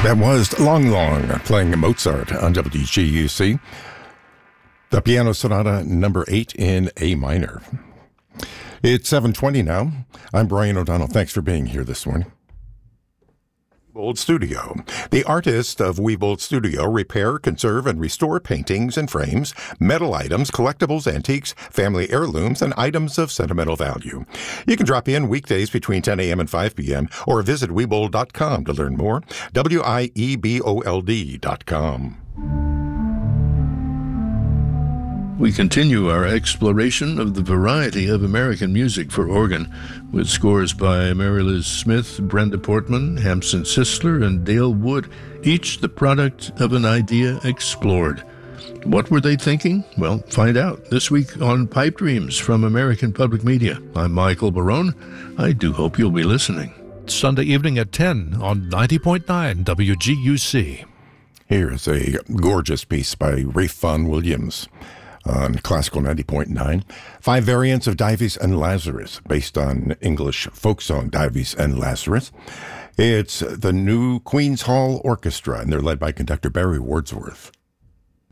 That was Long Long playing Mozart on WGUC. The Piano Sonata number 8 in A minor. It's 7:20 now. I'm Brian O'Donnell. Thanks for being here this morning. Weebold Studio. The artists of Weebold Studio repair, conserve, and restore paintings and frames, metal items, collectibles, antiques, family heirlooms, and items of sentimental value. You can drop in weekdays between 10 a.m. and 5 p.m. or visit Weebold.com to learn more. WIEBOLD.com. We continue our exploration of the variety of American music for organ with scores by Mary Liz Smith, Brenda Portman, Hampson Sisler, and Dale Wood, each the product of an idea explored. What were they thinking? Well, find out this week on Pipe Dreams from American Public Media. I'm Michael Barone. I do hope you'll be listening. Sunday evening at 10 on 90.9 WGUC. Here is a gorgeous piece by Ralph Vaughan Williams on Classical 90.9. 5 variants of Dives and Lazarus, based on English folk song Dives and Lazarus. It's the new Queen's Hall Orchestra, and they're led by conductor Barry Wordsworth.